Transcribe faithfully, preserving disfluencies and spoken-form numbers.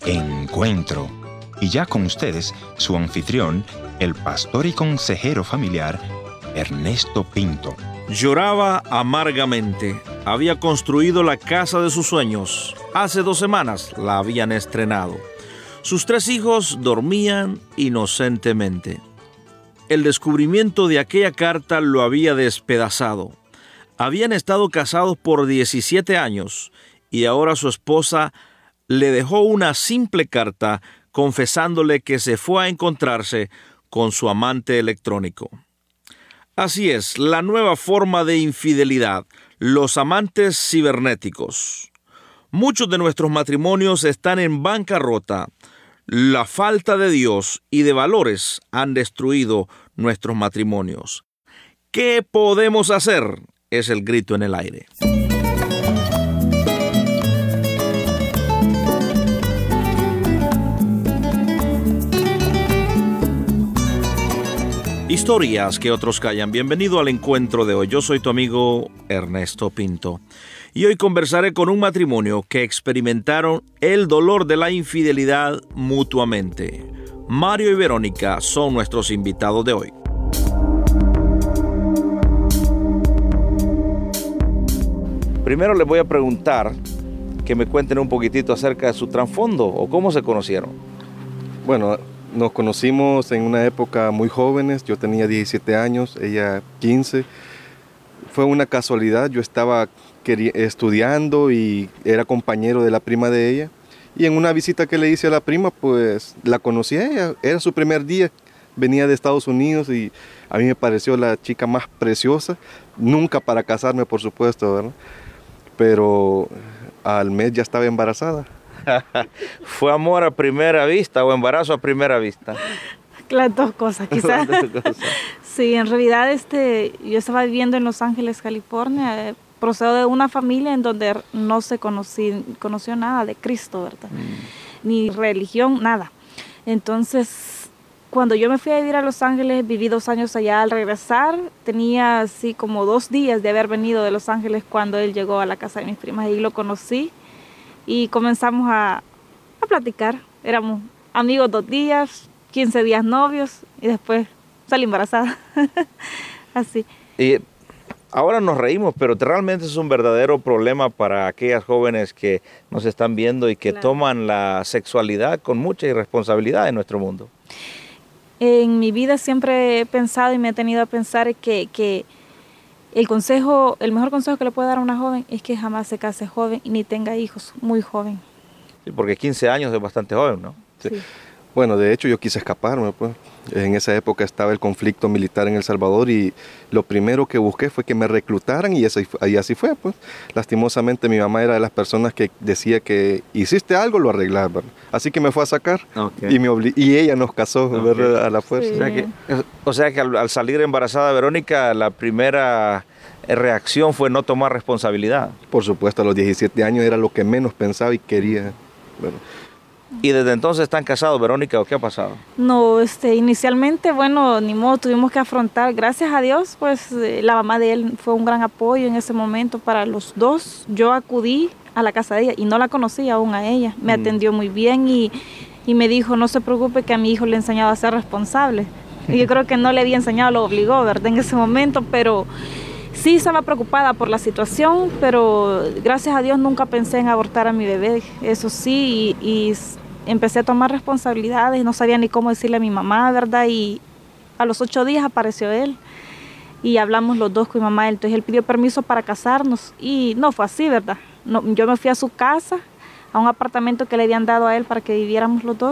Encuentro. Y ya con ustedes, su anfitrión, el pastor y consejero familiar, Ernesto Pinto. Lloraba amargamente. Había construido la casa de sus sueños. Hace dos semanas la habían estrenado. Sus tres hijos dormían inocentemente. El descubrimiento de aquella carta lo había despedazado. Habían estado casados por diecisiete años y ahora su esposa le dejó una simple carta confesándole que se fue a encontrarse con su amante electrónico. Así es, la nueva forma de infidelidad, los amantes cibernéticos. Muchos de nuestros matrimonios están en bancarrota. La falta de Dios y de valores han destruido nuestros matrimonios. ¿Qué podemos hacer? Es el grito en el aire. Historias que otros callan. Bienvenido al encuentro de hoy. Yo soy tu amigo Ernesto Pinto. Y hoy conversaré con un matrimonio que experimentaron el dolor de la infidelidad mutuamente. Mario y Verónica son nuestros invitados de hoy. Primero les voy a preguntar que me cuenten un poquitito acerca de su trasfondo o cómo se conocieron. Bueno, nos conocimos en una época muy jóvenes. Yo tenía diecisiete años, ella quince. Fue una casualidad. Yo estaba estudiando y era compañero de la prima de ella. Y en una visita que le hice a la prima, pues la conocí a ella. Era su primer día. Venía de Estados Unidos y a mí me pareció la chica más preciosa. Nunca para casarme, por supuesto, ¿verdad? Pero al mes ya estaba embarazada. ¿Fue amor a primera vista o embarazo a primera vista? Las dos cosas, quizás. Las dos cosas. Sí, en realidad este, yo estaba viviendo en Los Ángeles, California. Eh, procedo de una familia en donde no se conocí, conoció nada de Cristo, ¿verdad? Mm. Ni religión, nada. Entonces, cuando yo me fui a vivir a Los Ángeles, viví dos años allá. Al regresar, tenía así como dos días de haber venido de Los Ángeles cuando él llegó a la casa de mis primas. Ahí lo conocí. Y comenzamos a, a platicar. Éramos amigos dos días, quince días novios y después salí embarazada. Así. Y ahora nos reímos, pero realmente es un verdadero problema para aquellas jóvenes que nos están viendo y que claro. toman la sexualidad con mucha irresponsabilidad en nuestro mundo. En mi vida siempre he pensado y me he tenido a pensar que... que El consejo, el mejor consejo que le puedo dar a una joven es que jamás se case joven y ni tenga hijos muy joven. Sí, porque quince años es bastante joven, ¿no? Sí. Sí. Bueno, de hecho yo quise escaparme, pues. En esa época estaba el conflicto militar en El Salvador y lo primero que busqué fue que me reclutaran y, así, y así fue, pues. Lastimosamente mi mamá era de las personas que decía que hiciste algo, lo arreglaba, ¿verdad? Así que me fue a sacar okay. y, me obli- y ella nos casó, okay. ¿verdad? A la fuerza. Sí. O sea que, o sea que al, al salir embarazada Verónica, la primera reacción fue no tomar responsabilidad. Por supuesto, a los diecisiete años era lo que menos pensaba y quería. Bueno. ¿Y desde entonces están casados, Verónica, o qué ha pasado? No, este, inicialmente, bueno, ni modo, tuvimos que afrontar. Gracias a Dios, pues eh, la mamá de él fue un gran apoyo en ese momento para los dos. Yo acudí a la casa de ella y no la conocía aún a ella. Me mm. atendió muy bien y, y me dijo, no se preocupe que a mi hijo le he enseñado a ser responsable. Y yo creo que no le había enseñado, lo obligó, ¿verdad? En ese momento, pero... Sí estaba preocupada por la situación, pero gracias a Dios nunca pensé en abortar a mi bebé, eso sí, y, y empecé a tomar responsabilidades, no sabía ni cómo decirle a mi mamá, ¿verdad? Y a los ocho días apareció él y hablamos los dos con mi mamá, entonces él pidió permiso para casarnos y no fue así, ¿verdad? No, yo me fui a su casa, a un apartamento que le habían dado a él para que viviéramos los dos.